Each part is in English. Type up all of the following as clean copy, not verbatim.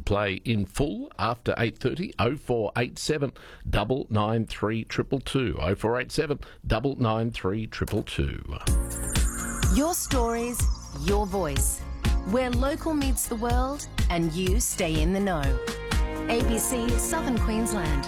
play in full after 8:30. 0487 993 222. 0487 993 222. Your stories, your voice. Where local meets the world and you stay in the know. ABC Southern Queensland.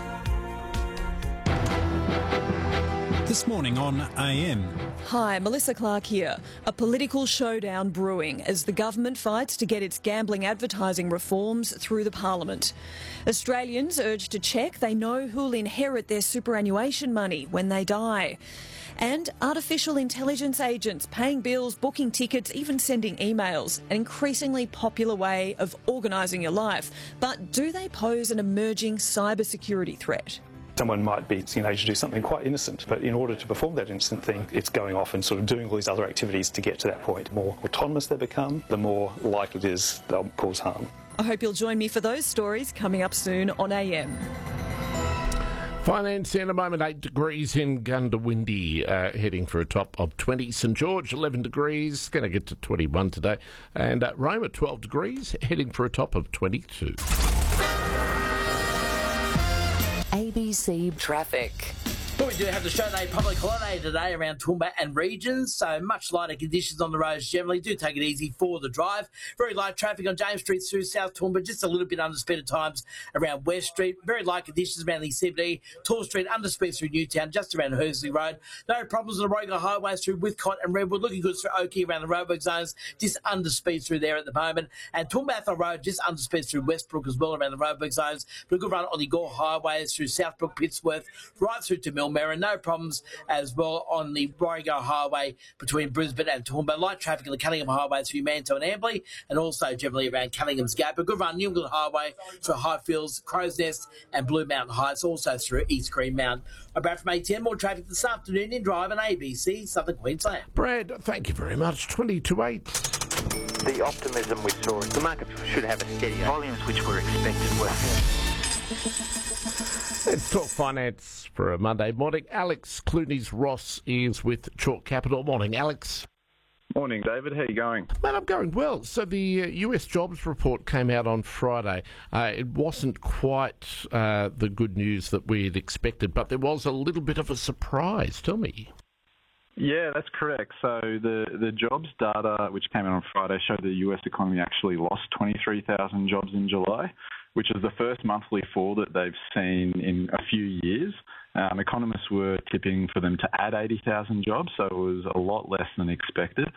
This morning on AM. Hi, Melissa Clark here. A political showdown brewing as the government fights to get its gambling advertising reforms through the Parliament. Australians urged to check they know who'll inherit their superannuation money when they die. And artificial intelligence agents paying bills, booking tickets, even sending emails. An increasingly popular way of organising your life. But do they pose an emerging cybersecurity threat? Someone might be age to do something quite innocent, but in order to perform that innocent thing, it's going off and sort of doing all these other activities to get to that point. The more autonomous they become, the more likely it is they'll cause harm. I hope you'll join me for those stories coming up soon on AM. Finance in a moment, 8 degrees in Gundawindi, heading for a top of 20. St George, 11 degrees, going to get to 21 today. And Roma, 12 degrees, heading for a top of 22. ABC Traffic. But we do have the Show-Day public holiday today around Toowoomba and regions, so much lighter conditions on the roads generally. Do take it easy for the drive. Very light traffic on James Street through South Toowoomba, just a little bit under speed at times around West Street. Very light conditions around the CBD. Tall Street under speed through Newtown, just around Hersley Road. No problems on the Warringah highways through Withcott and Redwood. Looking good through Oakey around the roadwork zones, just under speed through there at the moment. And Toowoomba Road, just under speed through Westbrook as well around the roadwork zones. But a good run on the Gore highways through Southbrook, Pittsworth, right through to Millmerran. No problems as well on the Warringah Highway between Brisbane and Toowoomba. Light traffic on the Cunningham Highway through Manto and Amberley, and also generally around Cunningham's Gap. A good run New England Highway through Highfields, Crow's Nest and Blue Mountain Heights, also through East Greenmount. About from 8:10, more traffic this afternoon in Drive and ABC Southern Queensland. Brad, thank you very much. 20 to 8. The optimism we saw, the markets should have a steady volumes which were expected were. Let's talk finance for a Monday morning. Alex Clunies Ross is with Chalk Capital. Morning, Alex. Morning, David. How are you going? Man, I'm going well. So the US jobs report came out on Friday. It wasn't quite the good news that we had expected, but there was a little bit of a surprise. Tell me. Yeah, that's correct. So the jobs data, which came out on Friday, showed the US economy actually lost 23,000 jobs in July, which is the first monthly fall that they've seen in a few years. Economists were tipping for them to add 80,000 jobs, so it was a lot less than expected.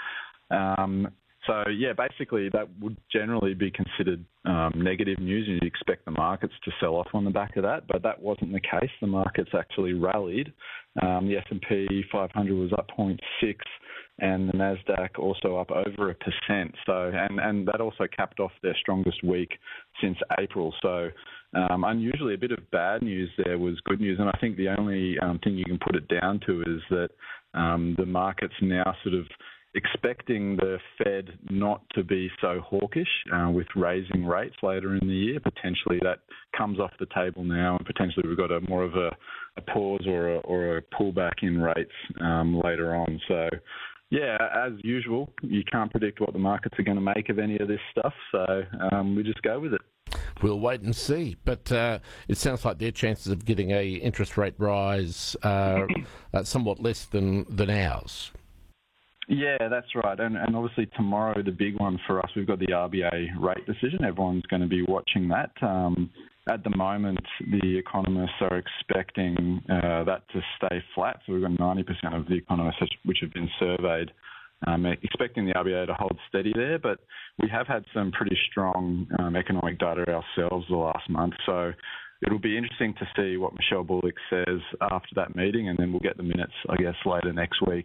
Basically that would generally be considered negative news, and you'd expect the markets to sell off on the back of that, but that wasn't the case. The markets actually rallied. The S&P 500 was up 0.6%, and the Nasdaq also up over 1%. So, and that also capped off their strongest week since April. So, unusually, a bit of bad news there was good news, and I think the only thing you can put it down to is that the market's now sort of expecting the Fed not to be so hawkish with raising rates later in the year. Potentially that comes off the table now, and potentially we've got more of a pause or a pullback in rates later on. So, yeah, as usual, you can't predict what the markets are going to make of any of this stuff, so we just go with it. We'll wait and see, but it sounds like their chances of getting a interest rate rise are somewhat less than ours. Yeah, that's right. And obviously tomorrow, the big one for us, we've got the RBA rate decision. Everyone's going to be watching that. At the moment, the economists are expecting that to stay flat. So we've got 90% of the economists which have been surveyed expecting the RBA to hold steady there. But we have had some pretty strong economic data ourselves the last month. So it'll be interesting to see what Michelle Bullock says after that meeting, and then we'll get the minutes, I guess, later next week.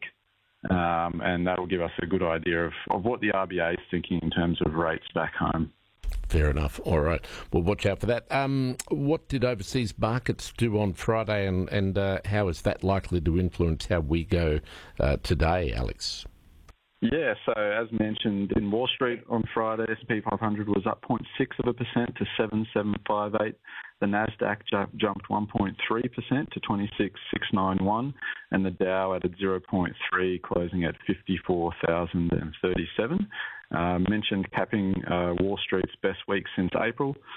And that'll give us a good idea of what the RBA is thinking in terms of rates back home. Fair enough. All right. We'll watch out for that. What did overseas markets do on Friday, and how is that likely to influence how we go today, Alex? Yeah, so as mentioned, in Wall Street on Friday, S&P 500 was up 0.6% to 7758. The Nasdaq jumped 1.3% to 26,691, and the Dow added 0.3, closing at 54,037. Mentioned capping Wall Street's best week since April.